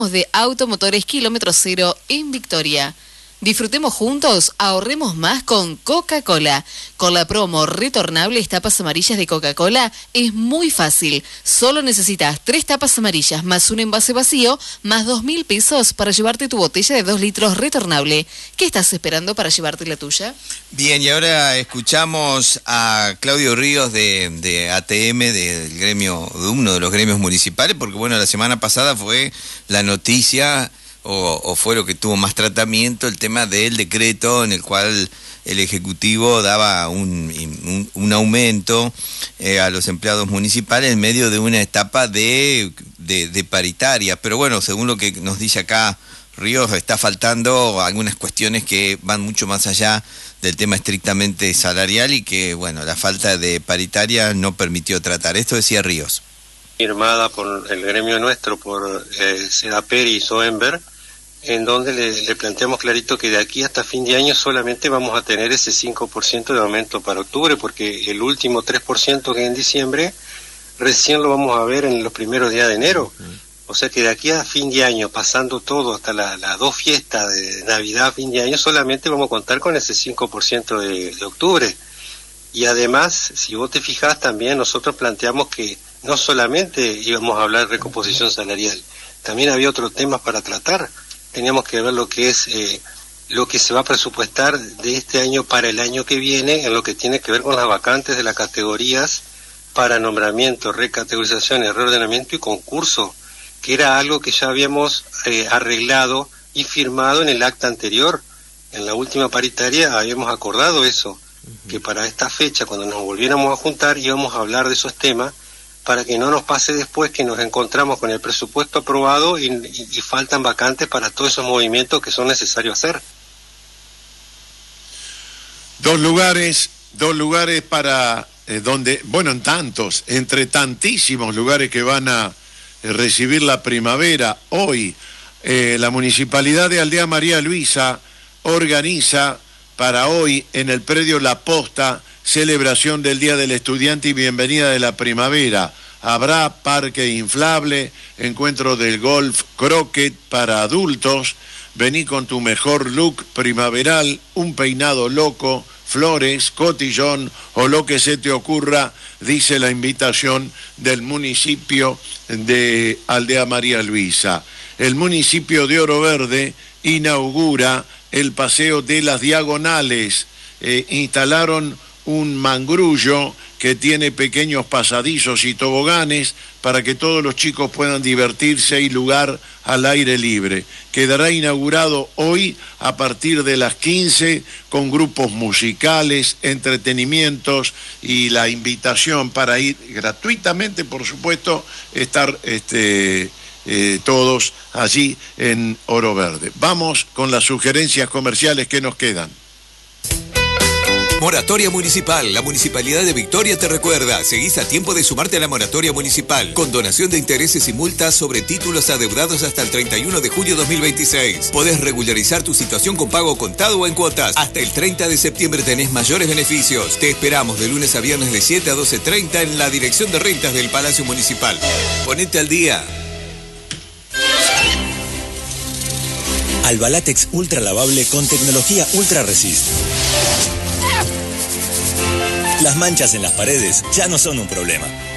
de Automotores Kilómetro Cero en Victoria. Disfrutemos juntos, ahorremos más con Coca-Cola. Con la promo retornables tapas amarillas de Coca-Cola es muy fácil. Solo necesitas 3 tapas amarillas más un envase vacío más 2.000 pesos para llevarte tu botella de 2 litros retornable. ¿Qué estás esperando para llevarte la tuya? Bien, y ahora escuchamos a Claudio Ríos de ATM, del gremio, de uno de los gremios municipales, porque bueno, la semana pasada fue la noticia o fue lo que tuvo más tratamiento, el tema del decreto en el cual el Ejecutivo daba un aumento a los empleados municipales en medio de una etapa de paritaria. Pero bueno, según lo que nos dice acá Ríos, está faltando algunas cuestiones que van mucho más allá del tema estrictamente salarial y que, bueno, la falta de paritaria no permitió tratar. Esto decía Ríos. Firmada por el gremio nuestro, por Sedaper y Soenber, en donde le planteamos clarito que de aquí hasta fin de año solamente vamos a tener ese 5% de aumento para octubre, porque el último 3% que en diciembre recién lo vamos a ver en los primeros días de enero. O sea que de aquí a fin de año, pasando todo hasta las 2 fiestas de Navidad, fin de año, solamente vamos a contar con ese 5% de octubre. Y además, si vos te fijás, también nosotros planteamos que no solamente íbamos a hablar de recomposición salarial, también había otros temas para tratar. Teníamos que ver lo que es lo que se va a presupuestar de este año para el año que viene, en lo que tiene que ver con las vacantes de las categorías para nombramiento, recategorización, reordenamiento y concurso, que era algo que ya habíamos arreglado y firmado en el acta anterior. En la última paritaria habíamos acordado eso, que para esta fecha, cuando nos volviéramos a juntar, íbamos a hablar de esos temas, para que no nos pase después que nos encontramos con el presupuesto aprobado y faltan vacantes para todos esos movimientos que son necesarios hacer. Dos lugares para donde, bueno, entre tantísimos lugares que van a recibir la primavera. Hoy la Municipalidad de Aldea María Luisa organiza para hoy en el predio La Posta celebración del Día del Estudiante y bienvenida de la primavera. Habrá parque inflable, encuentro del golf, croquet para adultos. Vení con tu mejor look primaveral, un peinado loco, flores, cotillón o lo que se te ocurra, dice la invitación del municipio de Aldea María Luisa. El municipio de Oro Verde inaugura el paseo de las diagonales. Instalaron un mangrullo que tiene pequeños pasadizos y toboganes para que todos los chicos puedan divertirse y lugar al aire libre. Quedará inaugurado hoy a partir de las 15 con grupos musicales, entretenimientos y la invitación para ir gratuitamente, por supuesto, estar todos allí en Oro Verde. Vamos con las sugerencias comerciales que nos quedan. Moratoria Municipal. La Municipalidad de Victoria te recuerda. Seguís a tiempo de sumarte a la Moratoria Municipal. Con donación de intereses y multas sobre títulos adeudados hasta el 31 de julio 2026. Podés regularizar tu situación con pago contado o en cuotas. Hasta el 30 de septiembre tenés mayores beneficios. Te esperamos de lunes a viernes de 7 a 12:30 en la Dirección de Rentas del Palacio Municipal. Ponete al día. Albalatex ultra lavable con tecnología Ultra Resist. Las manchas en las paredes ya no son un problema.